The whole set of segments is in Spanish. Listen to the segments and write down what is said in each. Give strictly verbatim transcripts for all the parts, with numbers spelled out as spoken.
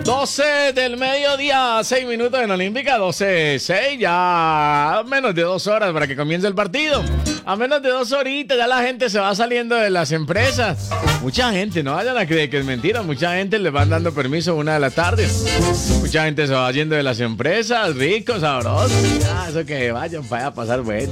doce del mediodía, seis minutos en Olímpica, doce, seis, ya menos de dos horas para que comience el partido. A menos de dos horitas ya la gente se va saliendo de las empresas. Mucha gente, no vayan a creer que es mentira, mucha gente les van dando permiso a una de la tarde. Mucha gente se va yendo de las empresas, ricos, sabrosos. Ya, eso que vayan para allá a pasar bueno.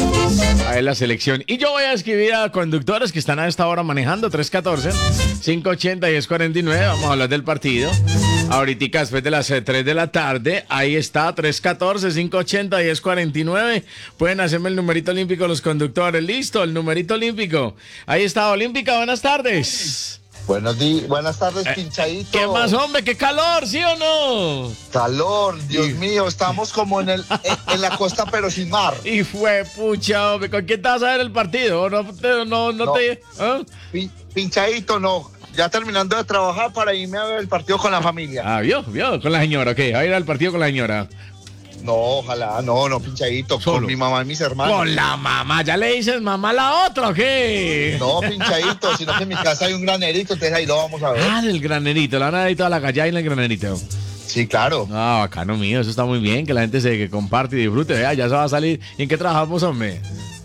A ver la selección. Y yo voy a escribir a conductores que están a esta hora manejando, tres uno cuatro, cinco ocho cero, diez cuarenta y nueve. Vamos a hablar del partido. Ahorita después de las tres de la tarde, ahí está, tres uno cuatro, cinco ocho cero, diez cuarenta y nueve. Pueden hacerme el numerito olímpico los conductores. Listo, el numerito olímpico. Ahí está, Olímpica, buenas tardes. Buenos días, buenas tardes, eh, pinchadito. ¿Qué más, hombre? ¿Qué calor, sí o no? Calor, Dios y... mío, estamos como en el en, en la costa pero sin mar. Y fue pucha, hombre. ¿Con quién te vas a ver el partido? No, no, no, no te... ¿eh? Pin, pinchadito, no. Ya terminando de trabajar para irme a ver el partido con la familia. Ah, ¿vio? ¿Vio? Con la señora, ¿ok? Va a ir al partido con la señora. No, ojalá, no, no, pinchadito, Solo. Con mi mamá y mis hermanos. Con la mamá, ¿ya le dices mamá a la otra o qué? No, pinchadito, sino que en mi casa hay un granerito, entonces ahí lo vamos a ver. Ah, del granerito, la van a dar ahí toda la calle en el granerito. Sí, claro. Ah, bacano mío, eso está muy bien, que la gente se que comparte y disfrute, vea, ya se va a salir. ¿Y en qué trabajamos, hombre?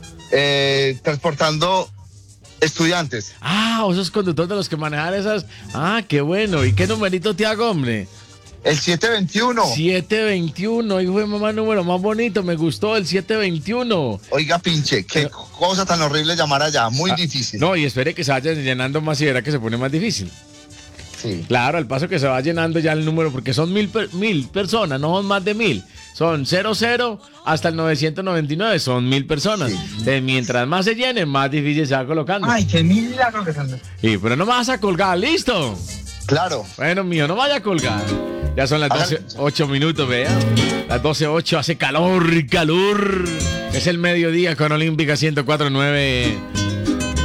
Eh, transportando estudiantes. Ah, esos conductores de los que manejan esas. Ah, qué bueno. ¿Y qué numerito te hago, hombre? El siete veintiuno. siete veintiuno, hijo de mamá, número más bonito, me gustó el siete veintiuno. Oiga, pinche, qué no. cosa tan horrible llamar allá, muy ah, difícil. No, y espere que se vaya llenando más y verá que se pone más difícil. Sí. Claro, al paso que se va llenando ya el número, porque son mil, per, mil personas, no son más de mil. Son cero cero hasta el novecientos noventa y nueve, son mil personas. Sí. Entonces, mientras más se llenen, más difícil se va colocando. Ay, qué milagro que son. Sí, pero no me vas a colgar, ¿listo? Claro. Bueno, mío, no vaya a colgar. Ya son las doce, ocho minutos, vea. Las doce, ocho, hace calor, calor. Es el mediodía con Olímpica ciento cuatro punto nueve.